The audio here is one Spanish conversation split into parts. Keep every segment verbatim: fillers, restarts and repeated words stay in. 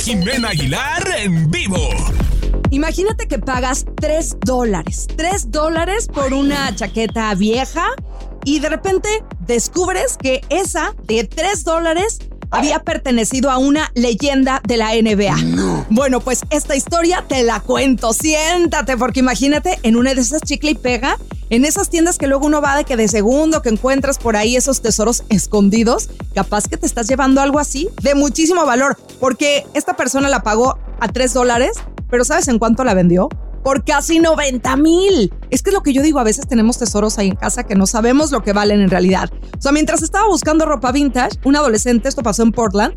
Jimena Aguilar en vivo. Imagínate que pagas tres dólares. tres dólares por una chaqueta vieja y de repente descubres que esa de tres dólares había pertenecido a una leyenda de la N B A. No. Bueno, pues esta historia te la cuento. Siéntate, porque imagínate en una de esas chicle y pega, en esas tiendas que luego uno va de que de segundo, que encuentras por ahí esos tesoros escondidos, capaz que te estás llevando algo así de muchísimo valor, porque esta persona la pagó a tres dólares, pero ¿sabes en cuánto la vendió? Por casi noventa mil. Es que es lo que yo digo, a veces tenemos tesoros ahí en casa que no sabemos lo que valen en realidad. O sea, mientras estaba buscando ropa vintage, un adolescente, esto pasó en Portland,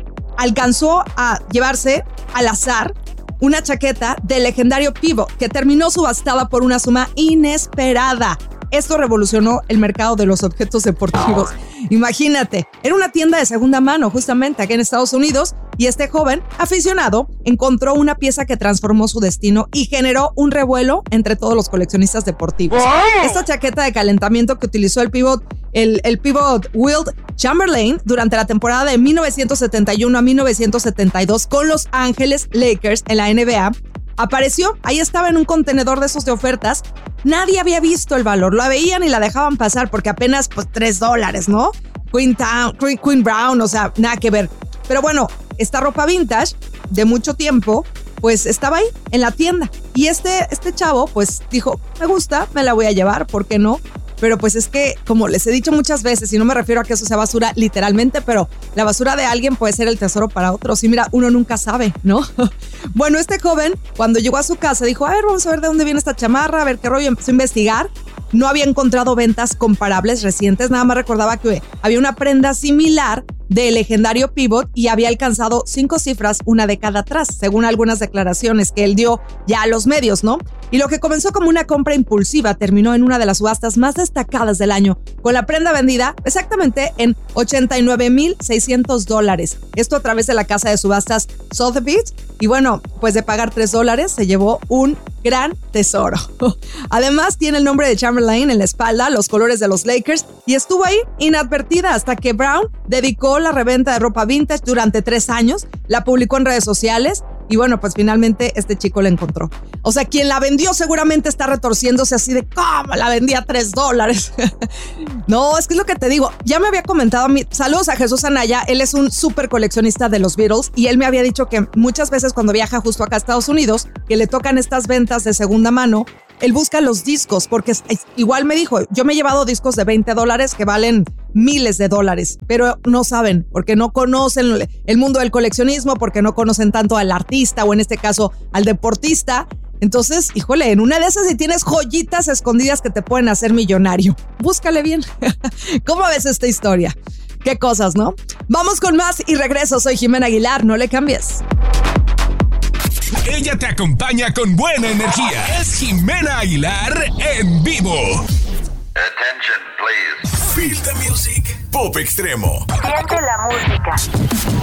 alcanzó a llevarse al azar una chaqueta del legendario Pivot que terminó subastada por una suma inesperada. Esto revolucionó el mercado de los objetos deportivos. Imagínate, era una tienda de segunda mano justamente aquí en Estados Unidos y este joven aficionado encontró una pieza que transformó su destino y generó un revuelo entre todos los coleccionistas deportivos. Esta chaqueta de calentamiento que utilizó el Pivot, el, el Pivot Wilt Chamberlain durante la temporada de mil novecientos setenta y uno a mil novecientos setenta y dos con Los Ángeles Lakers en la N B A, apareció, ahí estaba en un contenedor de esos de ofertas. Nadie había visto el valor, la veían y la dejaban pasar porque apenas pues tres dólares, ¿no? Queen, Town, Queen, Queen Brown, o sea, nada que ver. Pero bueno, esta ropa vintage de mucho tiempo, pues estaba ahí en la tienda. Y este, este chavo pues dijo, me gusta, me la voy a llevar, ¿por qué no? Pero pues es que, como les he dicho muchas veces, y no me refiero a que eso sea basura literalmente, pero la basura de alguien puede ser el tesoro para otros. Y mira, uno nunca sabe, ¿no? Bueno, este joven, cuando llegó a su casa, dijo, a ver, vamos a ver de dónde viene esta chamarra, a ver qué rollo. Empezó a investigar. No había encontrado ventas comparables recientes, nada más recordaba que había una prenda similar del legendario Pivot y había alcanzado cinco cifras una década atrás, según algunas declaraciones que él dio ya a los medios, ¿no? Y lo que comenzó como una compra impulsiva terminó en una de las subastas más destacadas del año, con la prenda vendida exactamente en ochenta y nueve mil seiscientos dólares. Esto a través de la casa de subastas Sotheby's. Y bueno, pues de pagar tres dólares se llevó un gran tesoro. Además, tiene el nombre de Chamberlain en la espalda, los colores de los Lakers, y estuvo ahí inadvertida hasta que Brown dedicó la reventa de ropa vintage durante tres años, la publicó en redes sociales y bueno, pues finalmente este chico la encontró. O sea, quien la vendió seguramente está retorciéndose así de ¿cómo la vendía a tres dólares? No, es que es lo que te digo. Ya me había comentado, mi, saludos a Jesús Anaya, él es un súper coleccionista de los Beatles y él me había dicho que muchas veces cuando viaja justo acá a Estados Unidos, que le tocan estas ventas de segunda mano, él busca los discos porque es, es, igual me dijo, yo me he llevado discos de veinte dólares que valen miles de dólares, pero no saben porque no conocen el mundo del coleccionismo, porque no conocen tanto al artista o en este caso al deportista. Entonces, híjole, en una de esas si tienes joyitas escondidas que te pueden hacer millonario, búscale bien. ¿Cómo ves esta historia? Qué cosas, ¿no? Vamos con más y regreso. Soy Jimena Aguilar, no le cambies. Ella te acompaña con buena energía. Es Jimena Aguilar en vivo. Attention, please. Feel the music. Pop Extremo. Siente la música.